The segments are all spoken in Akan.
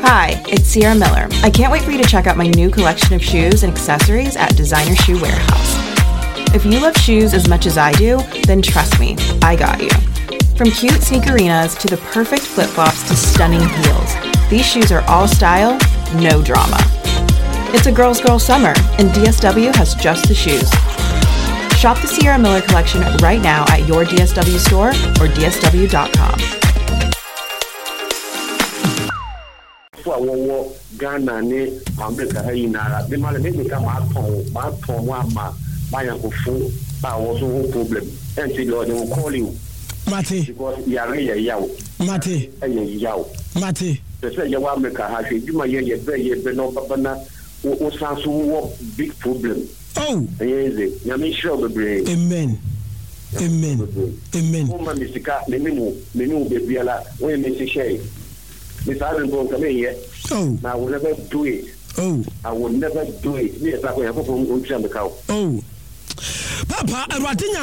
Hi, it's Sierra Miller. I can't wait for you to check out my new collection of shoes and accessories at Designer Shoe Warehouse. If you love shoes as much as I do, then trust me, I got you. From cute sneakerinas to the perfect flip-flops to stunning heels, these shoes are all style, no drama. It's a girl's girl summer, and DSW has just the shoes. Shop the Sierra Miller collection right now at your DSW store or dsw.com. Ghana ne America hayina de male me ka ma ton wa ma ya ko fu ba wo so problem and they will call you Mate because ya yawo Mate yawo Mate they say ya wa America ha hwe djuma ye be no baba na o sanso wo big problem oh yes ya me sure bebre amen amen amen o ma misika me mu be biala we me se share Miss Aaron Bone come here. Oh. I will never do it. Oh. I will never do it. Yes, I will from the cow. Oh. Papa, Radinya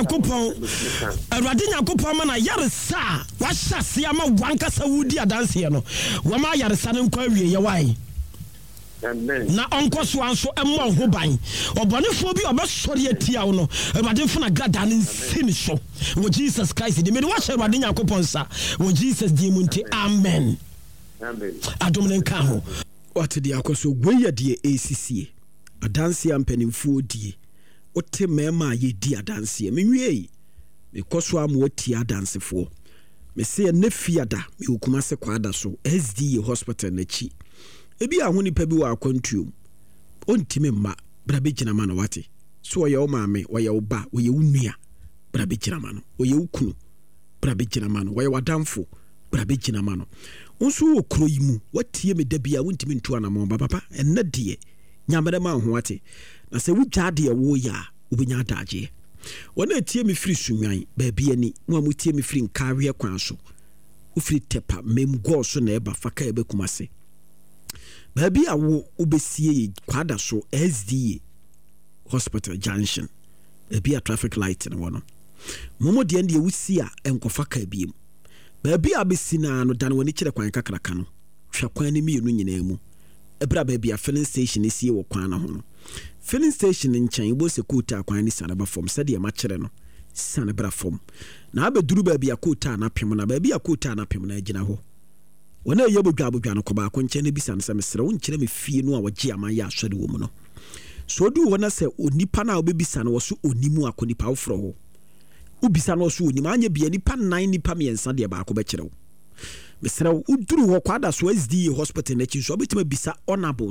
Kupon man, a yarisa, what shall see a wanka Saudi dance here no. Wama yarisan query your way. Amen. Na Uncle Swan so a more who buying or Boniphobia or sorry at Tiano, Radifuna Gradan in sin show. When Jesus Christ, the middle watch Radinya Kuponsa, when Jesus Dimunti, Amen. Adomnen ka ho what the akoso gwe de ACC adanse ampanimfo die wote mema ye di adanse menwie me koso am woti adansefo me se na fiada me okuma se kwada so SDA hospital na chi ebi ahoni pa bi wa akwantuom ontime mma bra be gina ma no wate so oye o maame oye o ba oye unua bra be gina ma no oye ukunu bra be gina ma no oye wadamfo bra be gina ma no Unsu okro yimu watie me da bia wontimi ntu anamon papa enne de nyamere ma ho ate na se wugya de wo ya obenya adaje wona tie me firi sunwan ba bia ni mo amutie me firi nkawe kwan so ufiri tepa mem go so na eba faka ebe kumase ba bia wo obesie kwada so SDA hospital junction e bia traffic light na wono momo de ende wusi a enkofaka biem Baby abesina no dan woni kire kwan kakraka no hwa kwan ni mienu nyina mu ebra baby a filling station esie wo kwan na ho no filling station nchen bo sekuta kwan ni sanaba form sade e ma kire no sanabra form na abeduru baby akota na pem na baby akota na pem na agina ho wona ye bodwa no koba ko nchen bi san semesere won kire me fie no a wogie aman ya asode wo mu no so du wona se onipa na obebisa no wo so onimu akonipa wo fro ho ubisa no so ni manye bia nipa 9 nipa miensa de ba ko be kirew mesra uduru ho kwada so SDA hospital na chi so betima bisa honorable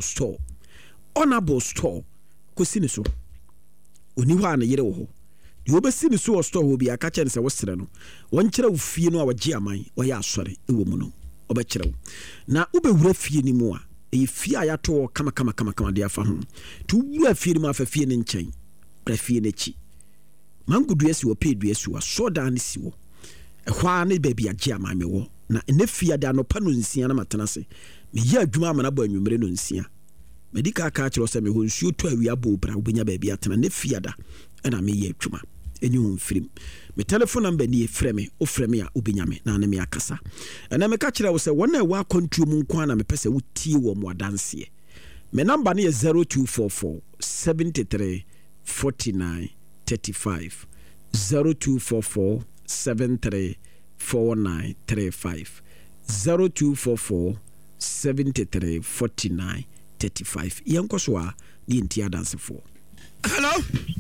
store ko sini so oni ho an yere wo ho de obesi ni so store ho bia ka chen se wo sere no won kirew fie no a wagi aman wo ya asore ewo mu no obe kirew na ubewura fie ni mu a e fie a yato kama de afa ho tu wura fie ni mu afa fie ni nchen bra fie na chi mangudu esi wo pedu esi wo soda ne si wo ehwa ne baby age amame wo na ene fia da no pa no nsia na matena se me ya adwuma amana bo anwumere no nsia medical ka kiro se me ho nsuo to awia bo bra obenya baby atena ne fia da na me ya adwuma enyi ho mfirim me telephone number ni efreme ofreme a obenya me na ne me akasa na me ka kira wo se wona wa kontuo mu nko na me pese wo tie wo mo adanse me number ne 0244 73 49 35 0244 73 49 35 0244 73 49 35 yanko so a ni ntia dance for hello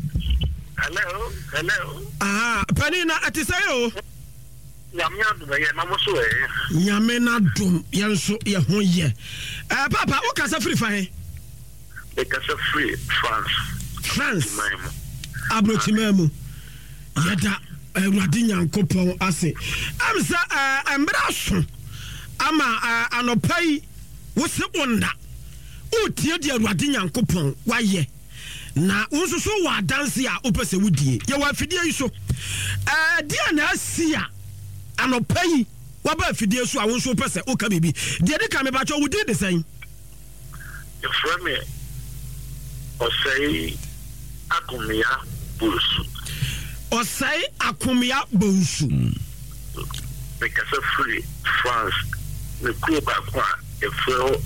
panina atisayo nyame na dum yanso ye ho ye papa o kasa free fa he e kasa free France Abrochimemu yada Radinya Kupon ase amsa embraso ama anopai wose onda utie de Radinya Kupon waye na unsusu wa dance a opese wudie ye wa fidie yi so dia na asia anopai wa ba fidie so a unsu opese o ka bibi de ka me ba cho wudie de san your friend o say akumia busu osai akumia busu because of free France the club akwa e